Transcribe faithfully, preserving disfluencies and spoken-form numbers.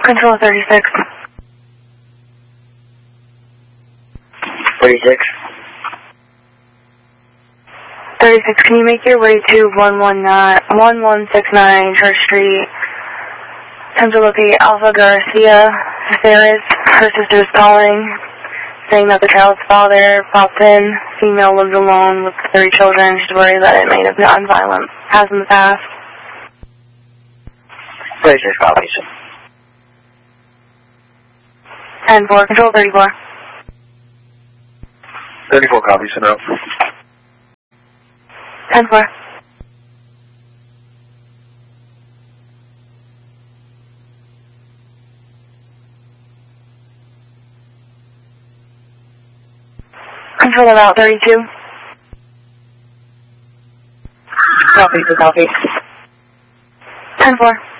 Control thirty-six. thirty-six. thirty-six, can you make your way to one one nine, one one six nine Church Street? Come to locate Alpha Garcia Ferris. Her sister is calling, saying that the child's father popped in. Female lives alone with three children. She's worried that it may have gotten violent, has in the past. thirty-six copies. ten four, Control thirty-four. thirty-four copies, and out. ten four. Control about thirty-two. Copy for copy. ten four.